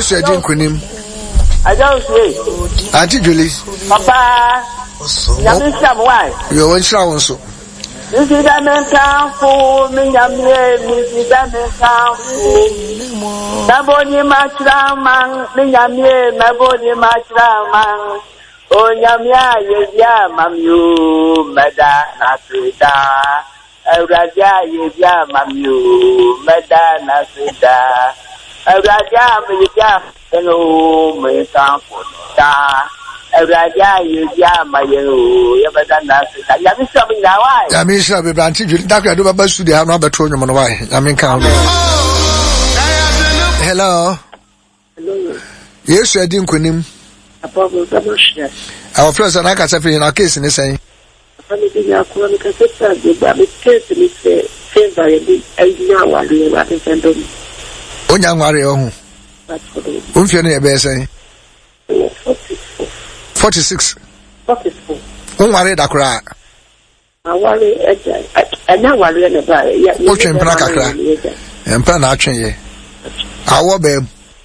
Yes, I didn't kunim. I don't say. Auntie Julie. Papa. Yamisha, why? You won't show also. This is a man for me. This is a man for Naboni Matraman, Minyamie, Naboni Matraman. Oh, Yamia, Yia, Mamu, Madana Sida. Raja, Yia, Mamu, Madana Sida. Raja, Mia, hello, my son for Star. Raja, Yia, Mayu, Yabadana Sida. Yamisha, why? Yamisha, be Auntie Julie. Doctor, I do my best to the have not betrayed you on why. I mean, count. Hello. Hello. Yes, I didn't kunim. Our friends and I can say in our case in the same. Young Mario. Unfiani Bessay 46. Unmarried a crack. I worry and now I learn about it. Watching Prakakra and Panache. Our babe.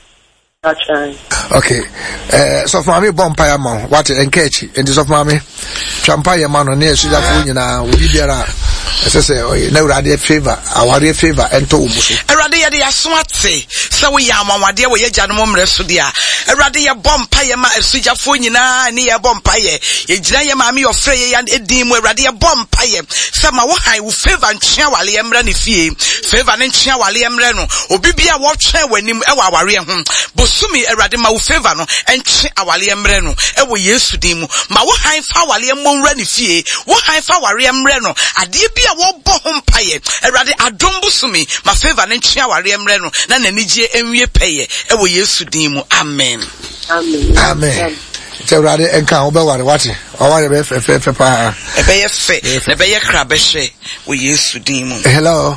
Okay. So for me, Bompire man, what and catchy, and this of mammy. Champagne man on near Sudafuna, we be there. As I say, no radiate favor, our favor, and to a radia de Aswati. So we are Mamma, dear, we are Janum Resudia. A radia Bompire, a Sujafunina, near Bompire. A Jaya Mammy of Frey and Edim were radia Bompire. Some I will favor and Chawali Emrani fee, favor and Chawali Emreno, or Bibia watcher when him our Bosumi a radima favor and Chawali Emreno, and we used to dim. Mawahai Fawali Emrani fee, what high Fawari Emreno, a dear a war bohom paye, a radi adombusumi, my favor and Chawari Emreno, none any J and we pay, and we used to dim. Amen. Amen. Tell Raddy and Cowbell what it or whatever, a bay of faith, a bay of crabeshe, we used to dim. Hello.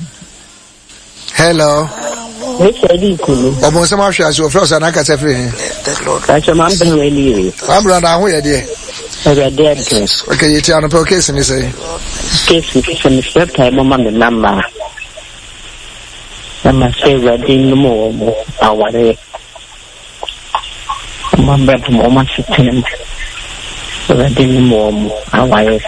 Hello. Almost some of you frozen, I can say, that's a man, I'm running away, dear. Okay, you tell the case and you say, case is the time the number. I must say, we're doing more, our day. One breath more much of him. We're doing more, our way.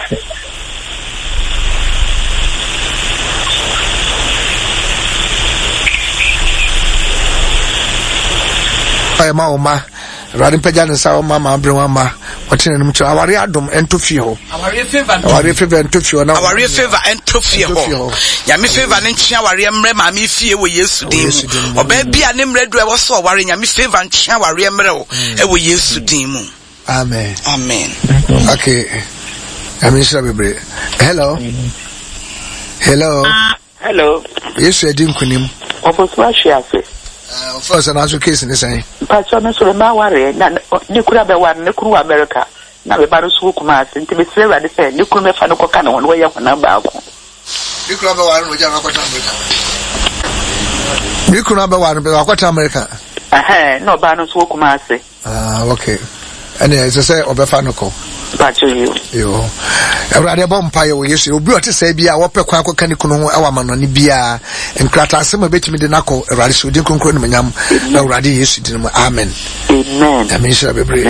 I am Oma, Radin Pajan and Sao Mama, Brumama, watching him to our Adum and to feel. Our favor and to feel. Our favor and to feel. Yami favor and Chawariam Rema, me fear we used to dim. Or baby, a name red was so worrying Yami favor and Chawariam Remo, and we used to dim. Amen. Amen. Okay. I mean, hello. Hello. Hello. Yes, I didn't kunim. Of course, first and answer case in the same. But I'm so worried. You could have one, you could America. Now the Barus Wukumas, and to be fair, I said, you couldn't find a coconut one way up on number. You could have one with America. You could have one with America. No Barus Wukumas. Okay. And as I say, Obafanoco. But you. A rather bompire, we used to be to say, be our Pequaco Canicuno, our man on Ibia, and Crata, some of it me the knuckle, a radish with Dinkum, no radish. Amen. Amen. I mean, shall be brave.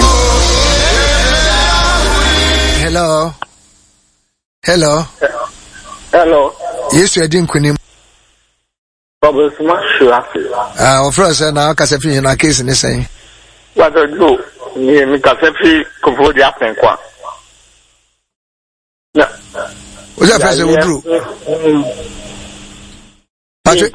Hello. Hello. Hello. Yes, I didn't queen him. Bubbles much. First, and now Casafi in our case in the same. What I do, me Casafi, Covodia and Qua. What's that person who drew? Patrick,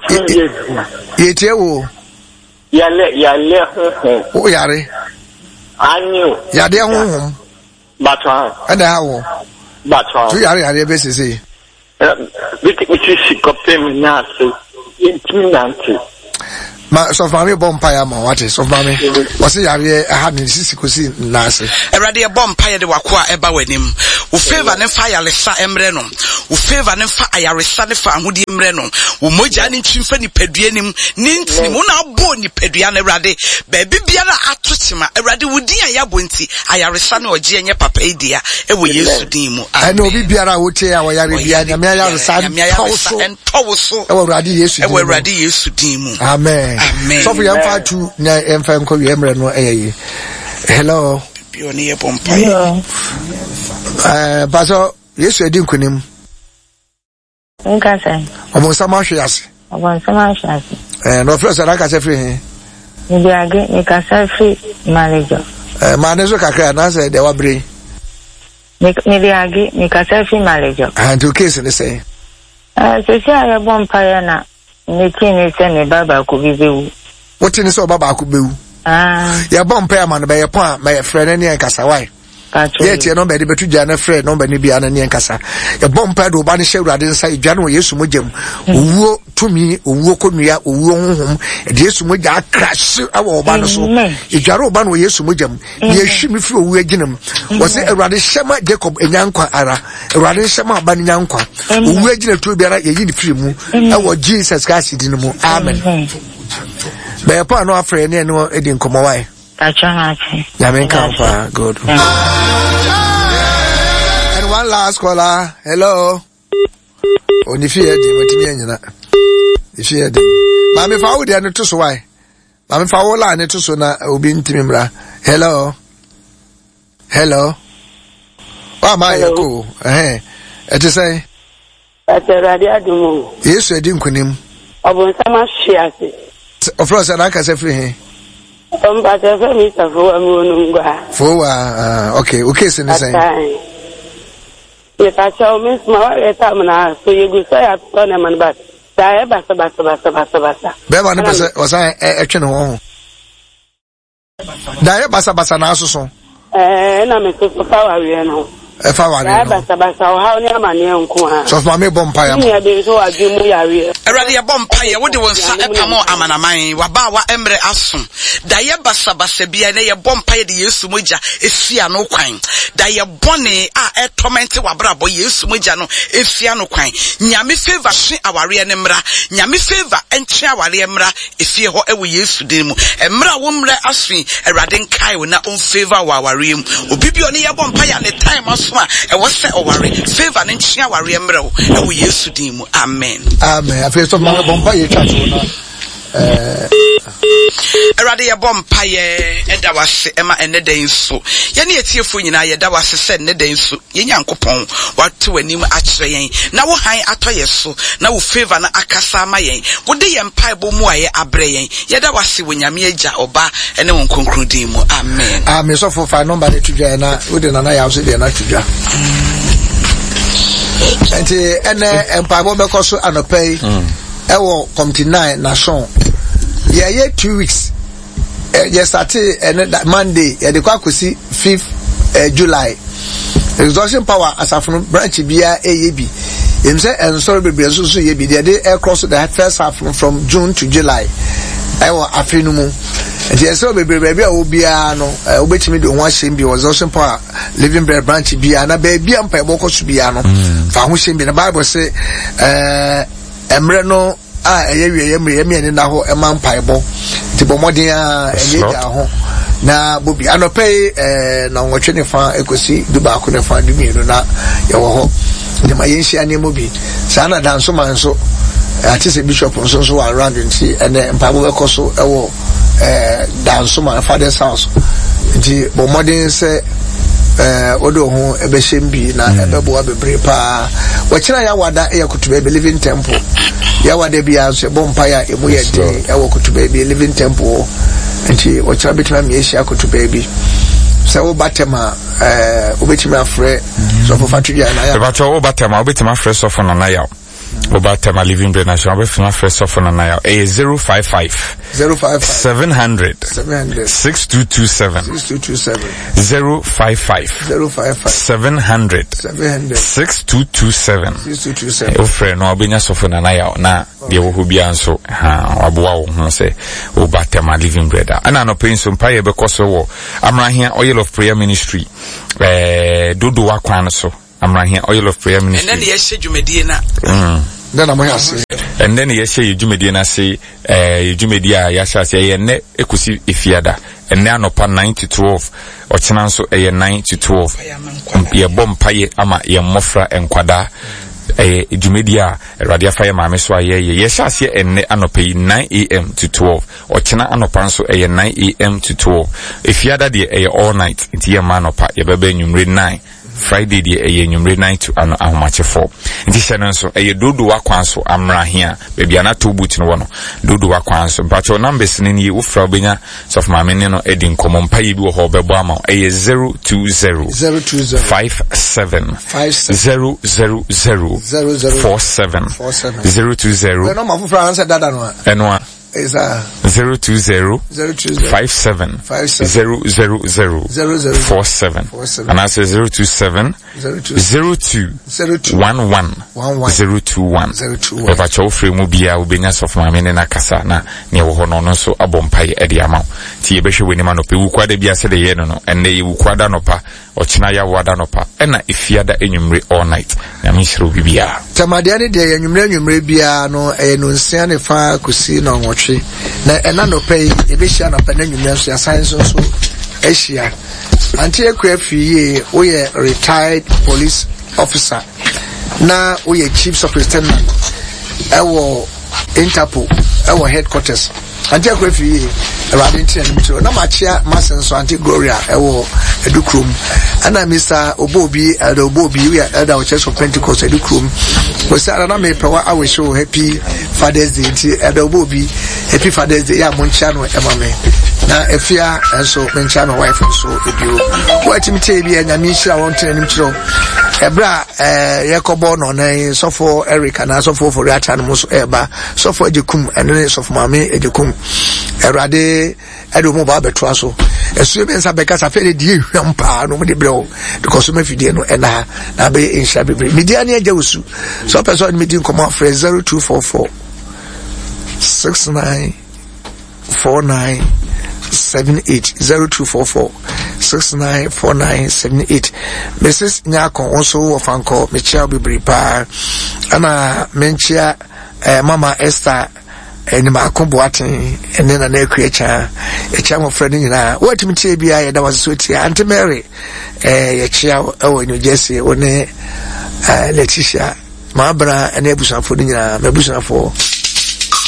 oh, Yari. I knew. Yadia home. But, and how? But, two Yari, basically. Which is she got them now, in 290. So for me, Bompire, what is of mammy? Was it I had in Sissy Nasi? A radiant Bompire de Wakua Eba with him, who favor and fire Lessa Embreno, who favor and fire Sanifa and Woody Embreno, who Mojani Chimfani Pedrianim, Ninti, Mona Boni Pedriana Rade, Baby Biana Atutima, a radi Woodia Yabunti, Ayarisano or Giania Papadia, and we used to demo. I know Bibiara would say our Yaribiana, Maya and Toso, and Toso, our radi used to demo. Amen. amen so for yam fa tu na yam fa nko wi emre no hello bioni e bompai baso yesu edi nkunim nka sai omo sama hwe ase no first ara ka se free he ndi age ni ka se free manager manager kakra na se de wabre ni di age ni ka se free manager and to case ni say se se ya bompai na ni tini se ni baba ko bibewu what ni so baba ko bewu ya bompai ma no be ye pon ma ye frɛ ne nkasa why yet ye no be de betu gya na frɛ no be ne bia na ne nkasa ya bompai do ba ne hye urade nsa idwa no yesu mogam owuo tumi owuo konua owuo honhom de yesu mogya crash awo ba no so idware oba no yesu mogam ye hwimi fi owuo aginam wo se urade hyema Jacob enyankwa ara urade hyema ba nyankwa owuo agina to biara ye yi ni firi mu awo Jesus Christ din mu amen be pa no afre ne no edi nkomo wai Yamen Kampa, good. And one last caller. Hello. Only fear the if you had Mammy Fowl, they are not so why. Mammy Fowl, I need to so na ubi intimimra. Hello. Oh, my cool. At the say, at the radio. Yes, I didn't quit him. I want so much share. Of course, and I can say free. But I Mr. Okay, so the same. If I shall miss my time, so you go say at tournament, but basa. Bevan was I action home. Dia basa na so. Na me so power we no. If I basa how near my name ko. So for me bompire. Me dey so adwumu yare. Erade bompire wo de wonsa epamo amanaman waba wa emre asom. Da ye basa bia na ye bompire de Yesu mogya efia no kwan. Da ye bone a etorment wabrabo Yesu mogya no efia no kwan. Nyame favor hwe aware ne mra. Nyame favor entwe aware mra efie ho ewo Yesu din mu. Emra wo mra aswi erade nkai wo na on favor wa aware mu. Obi bi oni ye bompire ne time aso a e wo se aware favor ne ntwe aware mra wo ewo Yesu din mu. Amen. Amen. First of all, bompire chat na Erade ye bompaye eda wase ema eneden so ye ne etiefo nyina ye da wase se eneden so ye nyankopon wate wanim a kire yen na wo han atoye so na wo favor na akasa ma yen wo de ye mpai bo mu aye abre yen ye da wase wo nyame agya oba ene won konkrudin mu amen. Amen. So for five number to join na wo de na ya so de na tudwa enti ene mpai bo be koso anopai ewo committee 9 nation ye 2 weeks ye started Monday ye de kwakosi 5th July exhaustion power asafunu branch bia eyebi em say ensoro bebre so ye bi de across the first half from June to July ewo afenu mu enti ensoro bebre bia obia no obetimi de ho ahyem bi exhaustion power living bread branch bia na ba bia mpa ebokoso bia no fa ho hyem bi na Bible say emre no eyewie yemre na ho ema mpaebo ti bomodin eyeja ho na bobi anopei na nwotwe ne fa ekosi duba ko ne fa dumienu na ye wo ho de ma yenhia ne mobi sa na danso manso ati se bishop nso around nti ene mpaebo bekoso ewo danso man father's house nti bomodin se odo ho ebehembi na ebebo abebre pa wakira ya wada yakutube living temple ya wada bia so bompaya emu yede ewo kutube living temple nti wakira betima miyeshi akutube bi se wo batema obetima afre so for fatuja na ya bacho wo batema obetima afre so for na ya Obatema living bread national obetima afre so for na ya 055 700 6227 055 700 6227 ofre no obenya so for na ya na de wo bia nso aboa wo ho se Obatema living bread ana no penso mpaye be koso wo amrahia oil of prayer ministry dodo wakwan so amrahia oil of prayer ministry and then ye she dwumedie na then am here and then ye she dwumedie na say dwumedie a ya sha say ye ne ekusi efiada enne anopa 9 to 12 ochena nso 9 to 12 ye bompaye ama ye mmofra enkwada Jumedia Radia Fire Mame so ye shall see enne anope 9 a.m. to 12 or china anopanso 9 a.m. to 12 if you ada the all night into your man opa ye bebe nyumre 9 Friday the nyumre 9 to ano ahomache 4 nti shene so dodo wakwanso amra hia baby ana to boot no wono dodo wakwanso but your numbers ni ye ufra obenya sof mame ne no edi nkomo mpa yi bi wo ho bebo ama 020 57 000 47 020 no ma fufra answer dada no enwa is 020 57 000 47 and I say 027 02 11 021 Eba cho free mu bia ubenya sof mame ne na kasa na ne wo ho no no so abompai e de ama ti ebehwe weni ma no pe wukwa da bia se de ye no no enne ye wukwa da no pa ochina ya wada no pa ena ifiada enwumre all night na mishiro bibia tamadia ne de enwumre bia no no nsia ne fa kusi no nwotwe na ena no pe ebehia na pa na enwumre so ya science so ehia anti ekwafiye oye retired police officer na oye chief superintendent ewo Interpol ewo headquarters anti ekwafiye Radinti and Mitro na machia masen so anti Gloria ewo Edukrum ana Mr. Obobi Elder Obobi we are Elder Church of Pentecost Edukrum we say na me pewa awe show happy Father's Day Elder Obobi happy Father's Day ya moncha no emame na efia enso mencha no wife so ebio watimite bia nyame hira won tene Mitro ebra yakobo no na sofo Erica na sofo for ata no so eba sofo ejekum ene sofo mame ejekum erade edo mo ba beto aso esu be nsa beka sa fere die hwampa no mo de brɛ because me fidie no ena na be insha bebre media ne agya usu so person me din come for 0244 69 49 78 0244 69 49 78 Mrs. Nyako also of Uncle Michelle Bibri pa ana menchia Mama Esther eni makombo aten ene na ekwecha echa mo friend nyina watimi tie bia ye da waso tie Auntie Mary ye chia ewo New Jersey one Leticia ma bra ene abusafo nyina mabusafo